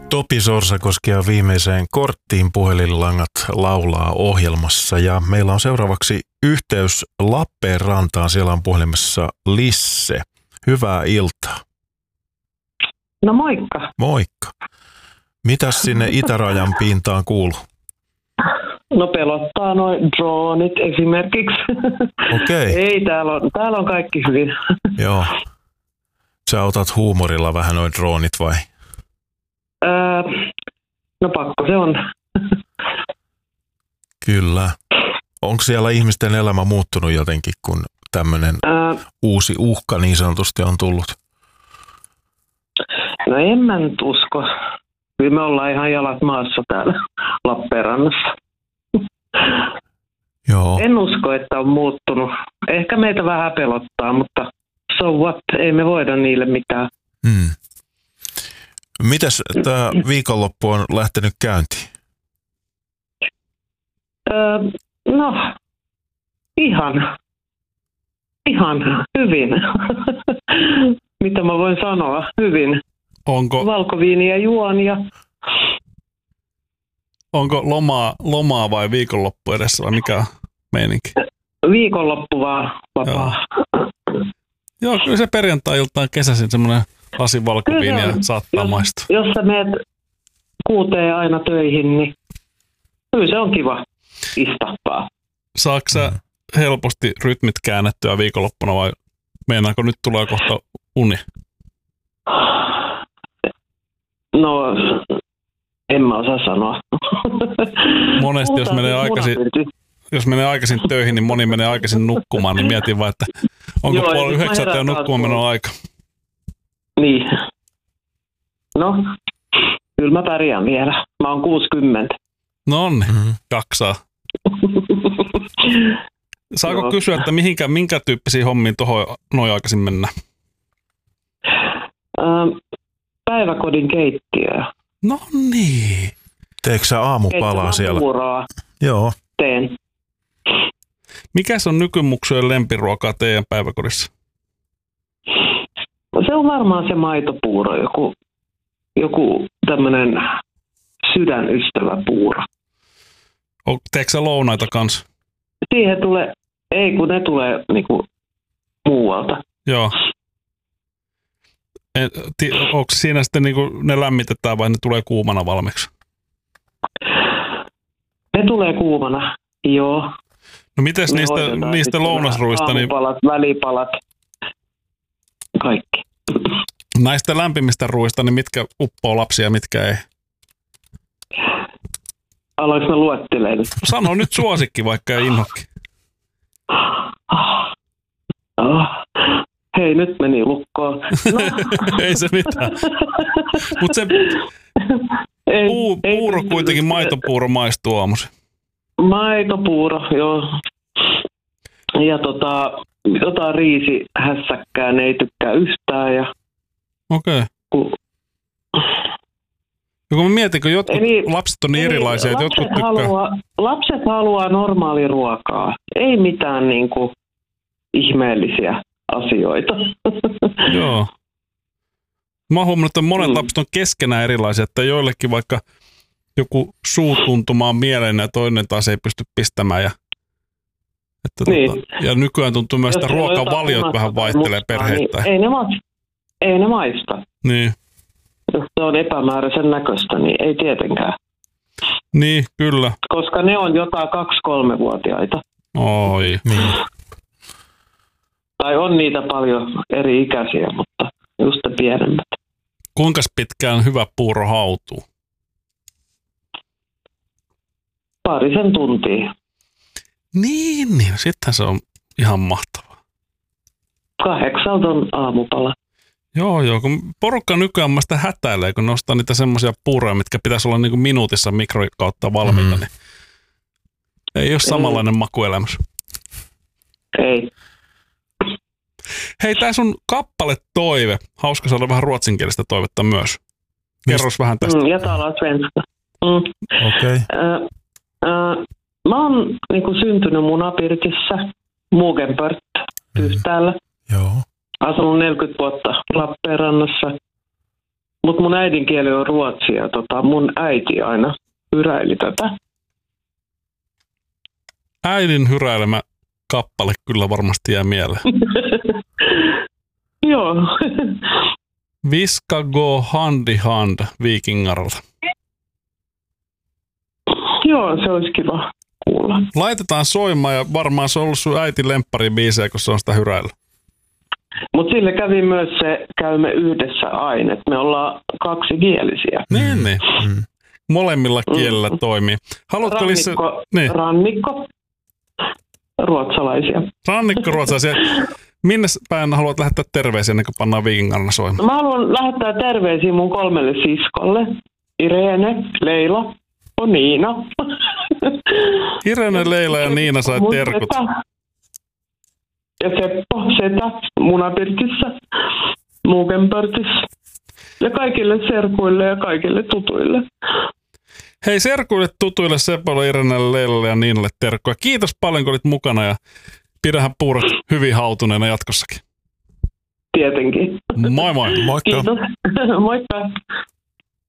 Topi Sorsakoski ja viimeiseen korttiin puhelinlangat laulaa ohjelmassa ja meillä on seuraavaksi yhteys Lappeenrantaan. Siellä on puhelimessa Lisse. Hyvää iltaa. No moikka. Moikka. Mitäs sinne itärajan pintaan kuuluu? No pelottaa noin droonit esimerkiksi. Okei. Ei, täällä on kaikki hyvin. Joo. Sä otat huumorilla vähän noin droonit vai? No pakko se on. Kyllä. Onko siellä ihmisten elämä muuttunut jotenkin, kun tämmöinen uusi uhka niin sanotusti on tullut? No en mä nyt usko. Kyllä me ollaan ihan jalat maassa täällä Lappeenrannassa. Joo. En usko, että on muuttunut. Ehkä meitä vähän pelottaa, mutta so what? Ei me voida niille mitään. Mitäs tämä viikonloppu on lähtenyt käyntiin? No, ihan hyvin. Mitä mä voin sanoa? Hyvin. Onko valkoviiniä juon ja... Onko lomaa vai viikonloppu edessä vai mikä meininki? Viikonloppu vaan vapaa. Joo, kyllä se perjantai-iltaan kesäisin semmoinen lasi valkoviiniä saattaa maistua. Jos sä menet 6 aina töihin, niin kyllä se on kiva istahtaa. Saatko sä helposti rytmit käännettyä viikonloppuna vai meinaanko nyt tulee kohta uni? No, en mä osaa sanoa. Monesti jos menee aikaisin töihin, niin moni menee aikaisin nukkumaan, niin mietin vaan, että onko 8:30 jo nukkumaan menon aika? Niin. No, kyllä mä pärjään vielä. Mä oon 60. Nonni, jaksaa. Saako kysyä, että minkä tyyppisiä hommiin tuohon noin aikaisin mennä? Päiväkodin keittiöä. No niin. Teekö sä aamupalaa siellä? Puuroa. Joo. Teen. Mikäs on nykymuksujen lempiruokaa teidän päiväkodissa? Se on varmaan se maitopuuro, joku tämmöinen sydänystäväpuuro. Teekö sä lounaita kanssa? Siihen tulee, ei kun ne tulee niinku muualta. Joo. Onko siinä sitten niinku ne lämmitetään vai ne tulee kuumana valmiiksi? Ne tulee kuumana, joo. No mites niistä lounasruista? Aamupalat, välipalat, kaikki. Näistä lämpimistä ruista, niin mitkä uppoo lapsia ja mitkä ei? Aloinko mä luettelemaan? Sano nyt suosikki vaikka ja inhokki. Hei, nyt meni lukkoon. No. Ei se mitään. Mutta se puuro kuitenkin, maitopuuro maistuu aamuisin. Maitopuuro, joo. Ja jotain riisihässäkkää ne ei tykkää yhtään. Okei. Ja kun mä mietin, kun jotkut lapset on niin erilaisia, että jotkut tykkää... Lapset haluaa normaalia ruokaa. Ei mitään niinku ihmeellisiä asioita. Joo. Mä oon huomannut, että monet lapset on keskenään erilaisia, että joillekin vaikka joku suutuntuma on mieleinen ja toinen taas ei pysty pistämään. Ja nykyään tuntuu myös, että ruokavaliot vähän vaihtelee perheittäin. Niin ei ne maista. Niin. Jos se on epämääräisen näköistä, niin ei tietenkään. Niin, kyllä. Koska ne on jotain 2-3-vuotiaita. Oi. Niin. Tai on niitä paljon eri ikäisiä, mutta just ne pienemmät. Kuinka pitkään hyvä puuro hautuu? 2 tuntia. Niin. Sittenhän se on ihan mahtavaa. 8 on aamupala. Joo, kun porukka nykyään mä sitä hätäilee, kun nostaa niitä semmoisia puuroja, mitkä pitäisi olla niin kuin minuutissa mikrokautta valmiita, niin ei ole samanlainen makuelämys. Ei. Hei, tää sun kappale Toive. Hauska saada vähän ruotsinkielistä toivetta myös. Kerros vähän tästä. Ja talar svenska. Okei. Mä oon niinku syntynyt Munapirtissä, Mugenpört, Pyhtäällä. Joo. Asunut 40 vuotta Lappeenrannassa. Mutta mun äidinkieli on ruotsi ja mun äiti aina yräili tätä. Äidin hyräilemä kappale kyllä varmasti jää mieleen. Joo. Viska go hand i hand vikingarlla. Joo, se olisi kiva kuulla. Laitetaan soimaan ja varmaan se on ollut sun äitin lempparibiisejä, kun se on sitä hyräillä. Mutta sille kävi myös se käymme yhdessä aina, että me ollaan kaksikielisiä. Niin. Molemmilla kielillä toimii. Haluatko rannikko, ruotsalaisia. Rannikko, ruotsalaisia. Minne päin haluat lähettää terveisiä ennen kuin pannaan viikingarna soimaan? Mä haluan lähettää terveisiä mun 3 siskolle. Irene, Leila ja Niina. Irene, Leila ja Niina sai terkut. Ja Seppo, setä, Munapirtissä, Muukenpörtissä. Ja kaikille serkuille ja kaikille tutuille. Hei, serkuille, tutuille, Sepolle, Irenelle, Leilalle ja Niinalle terkkuja. Kiitos paljon, kun olit mukana ja pidähän puurot hyvin hautuneena jatkossakin. Tietenkin. Moi moi. Moikka. Kiitos. Moikka.